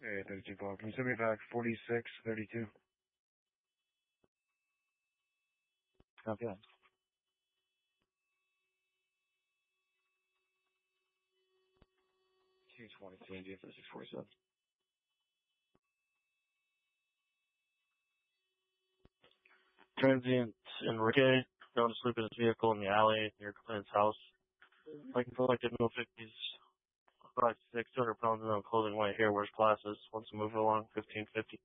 Hey, 32 call. Can you send me back 4632? Copy that. 222 India 3647. Transient Enrique found asleep in his vehicle in the alley near Clint's house. Like collected no 50s, 5'6", 200 pounds of no clothing, white hair, wears glasses. Wants to move along 1550.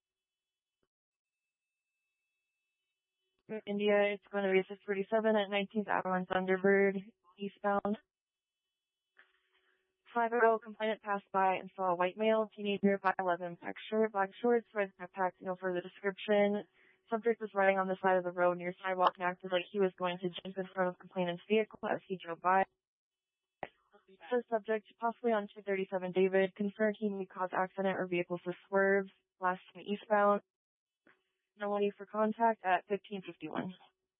India, it's going to be 647 at 19th Avenue and Thunderbird, eastbound. 5-0 complainant passed by and saw a white male, teenager, 5'11", black shirt, black shorts, red backpack, no further description. Subject was riding on the side of the road near sidewalk and acted like he was going to jump in front of complainant's vehicle as he drove by. The subject, possibly on 237 David, confirmed he may cause accident or vehicle to swerve, last time eastbound. No need for contact at 1551.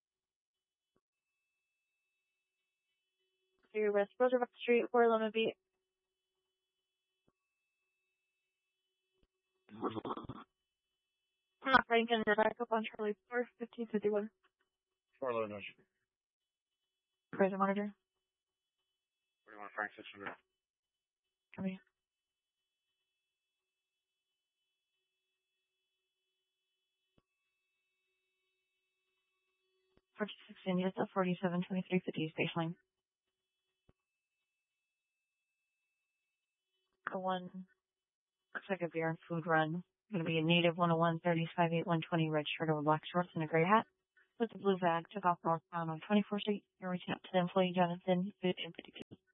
To West Roosevelt Street, Orlando Beach. Franklin, we're back up on Charlie 4, 1551. Farlow, no shit. Present monitor. What do you want, Frank 600? Come here. India, 472350 baseline. The one looks like a beer and food run. Going to be a native 101 35 120 red shirt over black shorts and a gray hat with a blue bag. Took off northbound on 24th Street. You're reaching out to the employee Jonathan, food and 52.